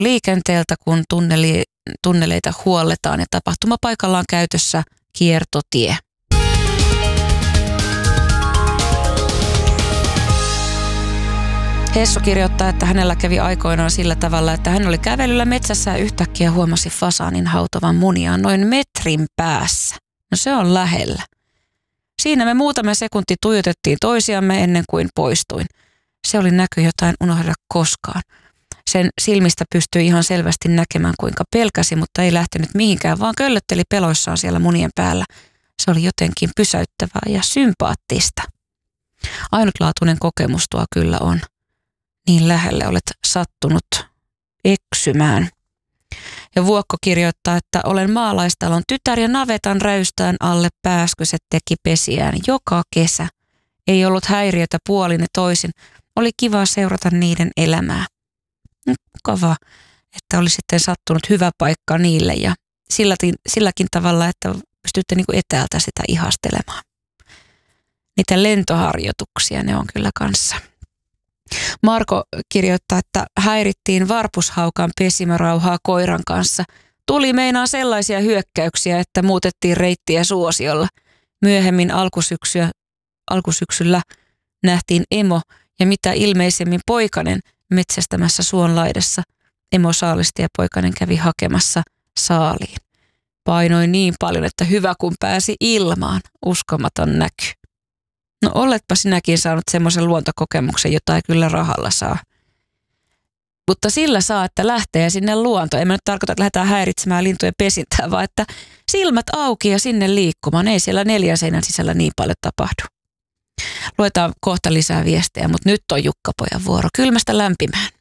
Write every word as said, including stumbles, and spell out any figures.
liikenteeltä, kun tunneli, tunneleita huolletaan ja tapahtumapaikalla on käytössä kiertotie. Hesso kirjoittaa, että hänellä kävi aikoinaan sillä tavalla, että hän oli kävelyllä metsässä ja yhtäkkiä huomasi fasaanin hautovan muniaan noin metrin päässä. No se on lähellä. Siinä me muutama sekunti tuijotettiin toisiamme ennen kuin poistuin. Se oli näky jotain unohda koskaan. Sen silmistä pystyi ihan selvästi näkemään kuinka pelkäsi, mutta ei lähtenyt mihinkään, vaan köllötteli peloissaan siellä munien päällä. Se oli jotenkin pysäyttävää ja sympaattista. Ainutlaatuinen kokemus tuo kyllä on. Niin lähelle olet sattunut eksymään. Ja Vuokko kirjoittaa, että olen maalaistalon tytär ja navetan räystään alle pääskyset teki pesiään joka kesä. Ei ollut häiriötä puolin ja toisin. Oli kiva seurata niiden elämää. Mukavaa, että oli sitten sattunut hyvä paikka niille ja silläkin, silläkin tavalla, että pystytte niinku etäältä sitä ihastelemaan. Niitä lentoharjoituksia ne on kyllä kanssa. Marko kirjoittaa, että häirittiin varpushaukan pesimärauhaa koiran kanssa. Tuli meinaan sellaisia hyökkäyksiä, että muutettiin reittiä suosiolla. Myöhemmin alkusyksyä, alkusyksyllä nähtiin emo ja mitä ilmeisemmin poikanen metsästämässä suonlaidassa. Emo saalisti ja poikanen kävi hakemassa saaliin. Painoi niin paljon, että hyvä kun pääsi ilmaan. Uskomaton näky. No oletpa sinäkin saanut semmoisen luontokokemuksen, jota ei kyllä rahalla saa. Mutta sillä saa, että lähtee sinne luontoon. En mä nyt tarkoita, että lähdetään häiritsemään lintujen pesintää, vaan että silmät auki ja sinne liikkumaan. Ei siellä neljän seinän sisällä niin paljon tapahdu. Luetaan kohta lisää viestejä, mutta nyt on Jukka-pojan vuoro kylmästä lämpimään.